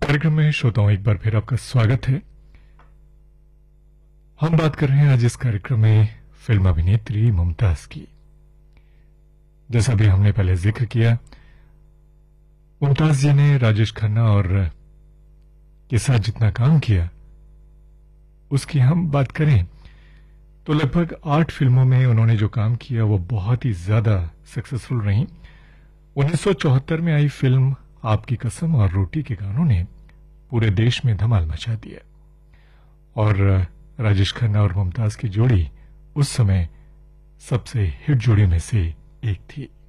कार्यक्रम में श्रोताओं एक बार फिर आपका स्वागत है। हम बात कर रहे हैं आज इस कार्यक्रम में फिल्म अभिनेत्री मुमताज की। जैसा भी हमने पहले जिक्र किया, मुमताज जी ने राजेश खन्ना और के साथ जितना काम किया उसकी हम बात करें तो लगभग 8 फिल्मों में उन्होंने जो काम किया वो बहुत ही ज्यादा सक्सेसफुल रही। 1974 में आई फिल्म आपकी कसम और रोटी के गानों ने पूरे देश में धमाल मचा दिया और राजेश खन्ना और मुमताज की जोड़ी उस समय सबसे हिट जोड़ी में से एक थी।